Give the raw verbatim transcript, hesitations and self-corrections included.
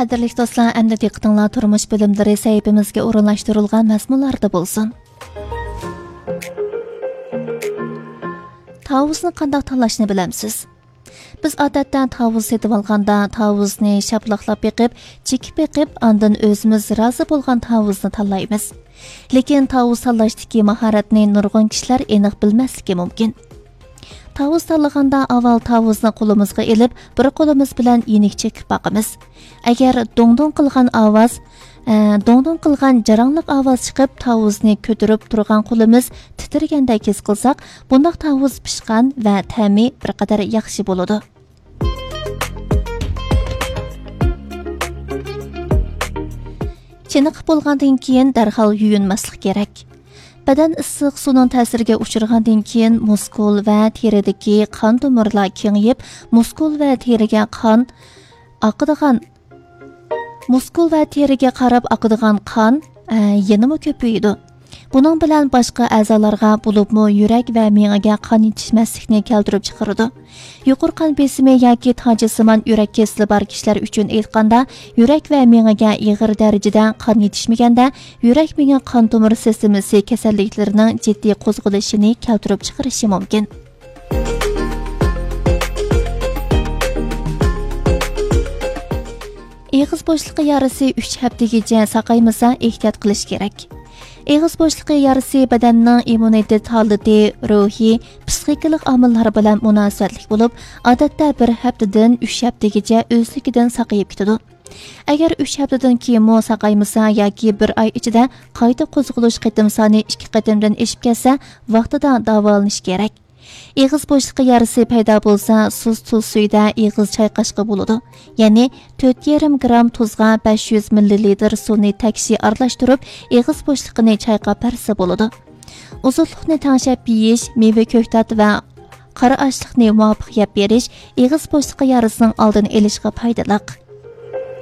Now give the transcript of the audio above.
Qadrli dostlar, endi diqqətinizlər turmuş bilimləri səhifəmizə o'rinlashtirilgan mazmunlarda bo'lsin. Tavuzni qanday tanlashni bilamsiz? Biz odatda tavuz setib olganda tavuzni shaplaqlab beqib, chekib beqib, ondan o'zimiz rozi bo'lgan tavuzni tanlaymiz. Lekin tavuz tanlashdagi mahoratni nurg'un kishilar aniq bilmasligi mumkin. Tavuz tanlaganda avval tavuzni qo'limizga elib, bir qo'limiz bilan yenik chekib boqamiz. Agar dong-dong qilgan ovoz, dong-dong qilgan jarangliq ovoz chiqib, tavuzni ko'tarib turgan qo'limiz titraganda his qilsak, bundoq tavuz pishgan va ta'mi bir qadar yaxshi bo'ladi. Chiniqib bo'lgandan keyin darhol yuyinmaslik kerak. Badan issiq suvning ta'siriga uchragandan keyin muskul va teridagi qon tomirlar kengayib, muskul va teriga qon oqadigan muskul va teriga qarab oqadigan qon yanada ko'payadi. Buning bilan boshqa a'zolarga, bo'libmi yurak va miyaga qon yetishmaslikni keltirib chiqaradi. Yuqori qon besimi yoki tojisimon yurak kasali bor kishilar uchun aytganda, yurak va miyaga og'ir darajada qon yetishmaganda, yurak miya qon tomir sistemasi kasalliklarining jiddiy qo'zg'alishini keltirib chiqarishi mumkin. Og'iz bo'shliqi yarasi uch haftagacha saqaymasa ehtiyot qilish kerak. Og'iz bo'shliqi yarasi badanning immunitet holati, ruhiy, psixikalik omillar bilan munosabatli bo'lib, odatda bir haftadan uch haftagacha o'zligidan saqayib ketadi. Agar uch haftadan keyin mo saqaymasa yoki bir oy ichida qayta qo'zg'alish qitim soni ikki qitimdan oshib ketsa, vaqtida davolanish kerak. Og'iz bo'shliqi yarasi paydo bo'lsa, suz tuz suyda og'iz chayqashga bo'ladi. Ya'ni to'rt yarim gramm tuzga besh yuz millilitr suvni takshi aralashtirib, og'iz bo'shliqini chayqab bersa bo'ladi. Uzunlikni tanglab yeyish, meva ko'ktat va qora oshliqni muvofiq yeb berish og'iz bo'shliqi yarasining oldini olishga foydali.